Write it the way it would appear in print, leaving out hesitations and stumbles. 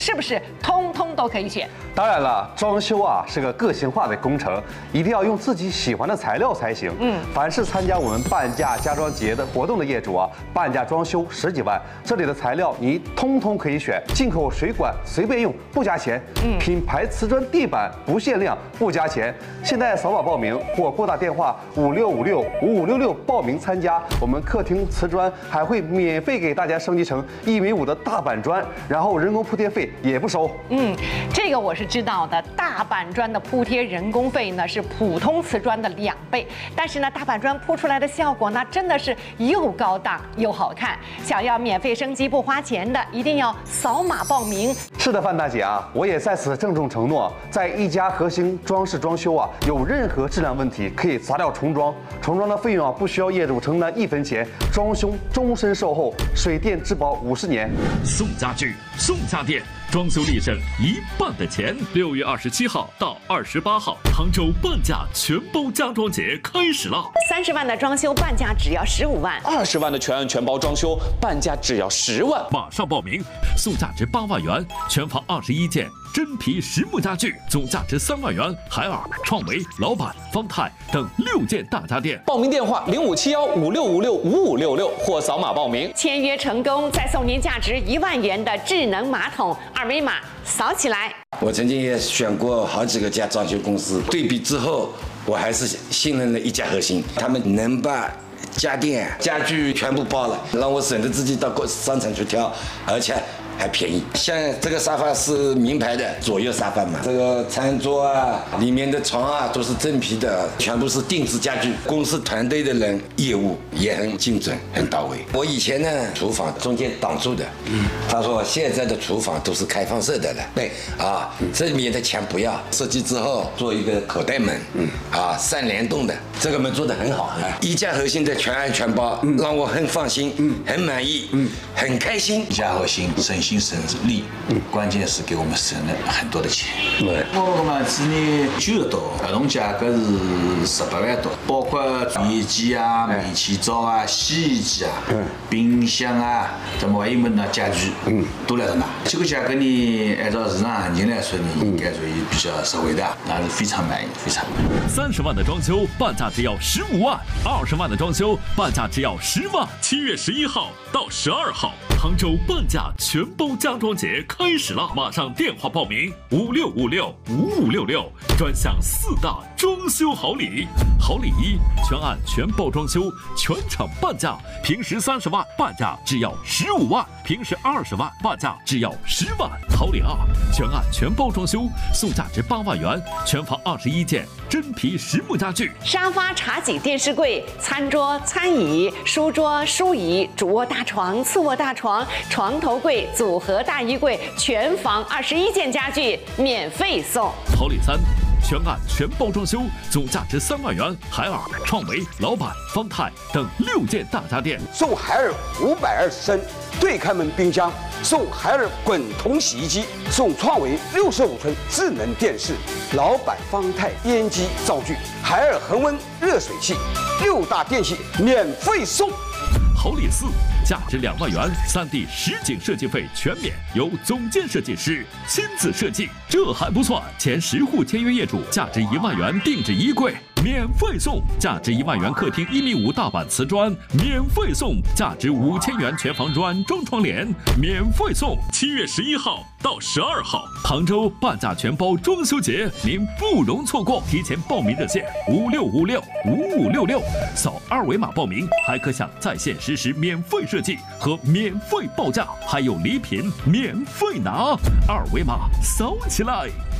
是不是通通都可以选？ 当然了，装修啊是个个性化的工程，一定要用自己喜欢的材料才行。凡是参加我们半价家装节的活动的业主啊，半价装修10几万，这里的材料你通通可以选，进口水管随便用不加钱，品牌瓷砖地板不限量不加钱。现在扫码报名或拨打电话56565566报名参加，我们客厅瓷砖还会免费给大家升级成1.5米的大板砖，然后人工铺贴费也不收。 这个我是知道的。大板砖的铺贴人工费呢是普通瓷砖的2倍，但是呢，大板砖铺出来的效果呢真的是又高档又好看。想要免费升级不花钱的，一定要扫码报名。 是的，范大姐啊，我也在此郑重承诺，在一家核心装饰装修啊，有任何质量问题可以砸掉重装，重装的费用啊不需要业主承担1分钱，装修终身售后，水电质保50年。 送家具，送家电。装修立省1半的钱。6月27号到28号，杭州半价全包家装节开始了。 30万的装修半价只要15万 ，20万的全案全包装修半价只要10万。 马上报名，送价值8万元，全房21件真皮实木家具，总价值3万元。海尔、创维、老板、方太等6件大家电。 报名电话057156565566或扫码报名。 签约成功，再送您价值1万元的智能马桶，二维码扫起来。 我曾经也选过好几个家装修公司，对比之后，我还是信任了一家核心，他们能把家电、家具全部包了，让我省得自己到商场去挑，而且还便宜。像这个沙发是名牌的左右沙发嘛，这个餐桌啊，里面的床啊都是真皮的，全部是定制家具。公司团队的人业务也很精准，很到位。我以前呢，厨房中间挡住的，他说现在的厨房都是开放式的了，对啊，这里面的墙不要，设计之后做一个口袋门，3联动的，这个门做得很好，一家核心的全案全包，让我很放心，很满意，很开心。 一家核心省心省力，关键是给我们省了很多的钱。我们今年9个多，合同价格是18万多，包括电机啊、煤气灶啊、洗衣机啊、冰箱啊，这么还有门的家具，都来到那。这个价格呢，按照市场行情来说呢，应该属于比较实惠的，那是非常满意，非常满意。 30万的装修半价只要15万，20万的装修半价只要10万。7月11号到12号，杭州半价全包家装节开始了，马上电话报名56565566，专享4大装修好礼。好礼1，全案全包装修，全场半价，平时30万半价只要15万，平时20万半价只要10万。好礼2，全案全包装修，送价值8万元，全房21件真皮实木家具， 沙发、茶几、电视柜、餐桌、餐椅、书桌、书椅、主卧大床、次卧大床、床头柜、组合大衣柜，全房21件家具免费送。 好礼3，全案全包装修，总价值3万元。海尔、创维、老板、方太等6件大家电， 送海尔520升对开门冰箱，送海尔滚筒洗衣机，送创维65寸智能电视，老板方太烟机灶具，海尔恒温热水器，6大电器免费送。 好礼4，价值2万元，3D 实景设计费全免，由总监设计师亲自设计。这还不算，前10户签约业主价值1万元定制衣柜免费送，价值1万元客厅1.5米大板瓷砖免费送，价值5000元全房软装窗帘免费送。7月11号到12号，杭州半价全包装修节，您不容错过。提前报名热线56565566，扫2维码报名，还可享在线实时免费设计和免费报价，还有礼品免费拿，2维码扫起来。